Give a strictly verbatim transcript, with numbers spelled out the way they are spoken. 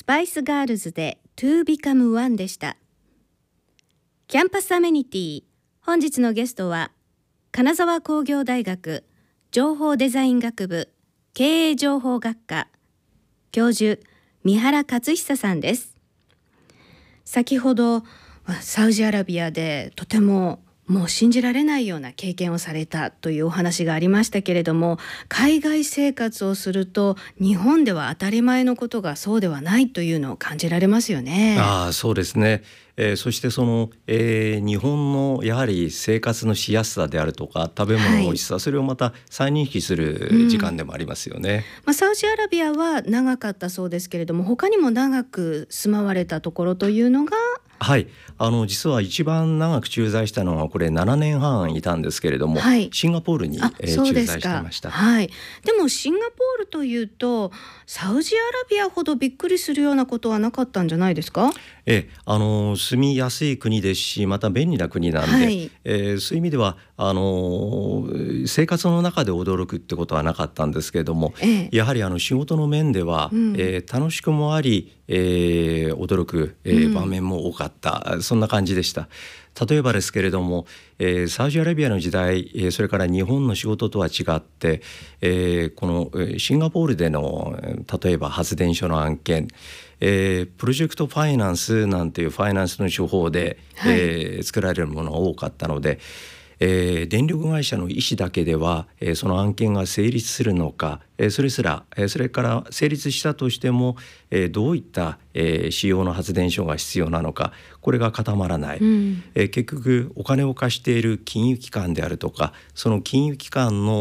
パイスガールズで To Become One でした。キャンパスアメニティ、本日のゲストは金沢工業大学情報デザイン学部経営情報学科教授三原勝久さんです。先ほどサウジアラビアでとてももう信じられないような経験をされたというお話がありましたけれども、海外生活をすると日本では当たり前のことがそうではないというのを感じられますよね。 ああ、そうですね。えー、そしてその、えー、日本のやはり生活のしやすさであるとか食べ物の美味しさ、はい、それをまた再認識する時間でもありますよね。うん、 まあ、サウジアラビアは長かったそうですけれども、他にも長く住まわれたところというのが、 はい、あの実は一番長く駐在したのはこれななねんはんいたんですけれども、はい、シンガポールに、えー、駐在していました。 はい、でもシンガポールというとサウジアラビアほどびっくりするようなことはなかったんじゃないですか？ えあの住みやすい国ですし、また便利な国なんで、はい、えー、そういう意味ではあの生活の中で驚くってことはなかったんですけれども、ええ、やはりあの仕事の面では、うん、えー、楽しくもあり、えー、驚く、えー、場面も多かった、うん、そんな感じでした。例えばですけれども、えー、サウジアラビアの時代、えー、それから日本の仕事とは違って、えー、このシンガポールでの例えば発電所の案件、えー、プロジェクトファイナンスなんていうファイナンスの手法で、はい、えー、作られるものが多かったので、えー、電力会社の意思だけでは、えー、その案件が成立するのか、えー、それすら、えー、それから成立したとしても、えー、どういった、えー、仕様の発電所が必要なのか、これが固まらない、うん、えー、結局お金を貸している金融機関であるとか、その金融機関の